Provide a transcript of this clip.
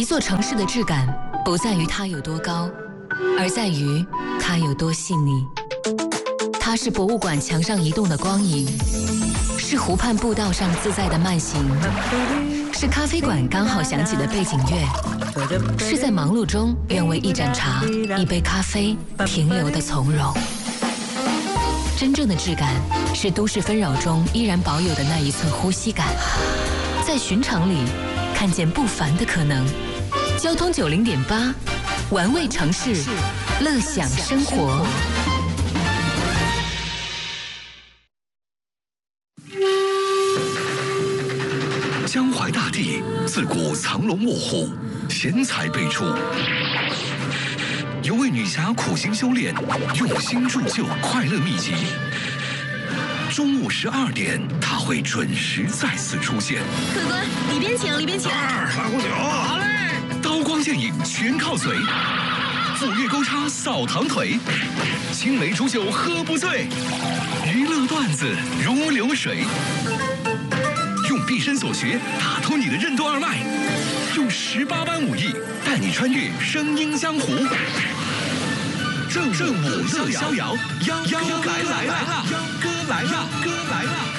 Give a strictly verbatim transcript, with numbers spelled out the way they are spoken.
一座城市的质感不在于它有多高，而在于它有多细腻。它是博物馆墙上移动的光影，是湖畔步道上自在的慢行，是咖啡馆刚好响起的背景乐，是在忙碌中愿为一盏茶、一杯咖啡停留的从容。真正的质感是都市纷扰中依然保有的那一寸呼吸感，在寻常里看见不凡的可能。交通九零点八，玩味城市，乐享生活。 江淮大地自古藏龙卧虎，贤才辈出。有位女侠苦心修炼，用心铸就快乐秘籍。中午十二点，她会准时再次出现。 客官，里边请，里边请。 来壶酒。好嘞。刀光剑影全靠嘴，斧钺钩叉扫堂腿，青梅煮酒喝不醉，娱乐段子如流水。用毕生所学打通你的任督二脉，用十八般武艺带你穿越声音江湖。正正午乐逍遥，秧歌来了，秧歌来了，秧歌来了。